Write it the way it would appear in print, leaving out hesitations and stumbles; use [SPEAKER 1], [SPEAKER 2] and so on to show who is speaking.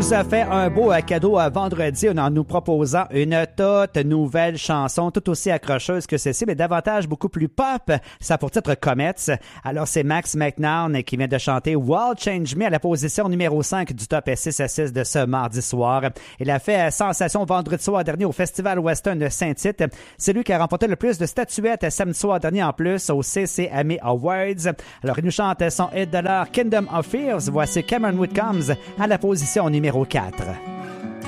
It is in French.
[SPEAKER 1] nous a fait un beau cadeau vendredi en nous proposant une toute nouvelle chanson, tout aussi accrocheuse que celle-ci, mais davantage beaucoup plus pop. Ça a pour titre Comets. Alors, c'est Max McNown qui vient de chanter World Change Me à la position numéro 5 du top 6 à 6 de ce mardi soir. Il a fait sensation vendredi soir dernier au Festival Western de Saint-Tite. C'est lui qui a remporté le plus de statuettes samedi soir dernier en plus au CCMA Awards. Alors, il nous chante son hit de l'heure Kingdom of Fears. Voici Cameron Whitcombs à la position numéro 4.